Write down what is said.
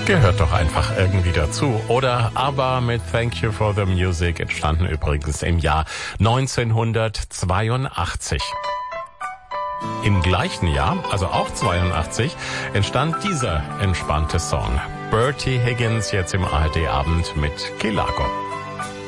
Gehört doch einfach irgendwie dazu. Oder aber mit Thank You for the Music, entstanden übrigens im Jahr 1982. Im gleichen Jahr, also auch 82, entstand dieser entspannte Song. Bertie Higgins jetzt im ARD-Abend mit Kelago.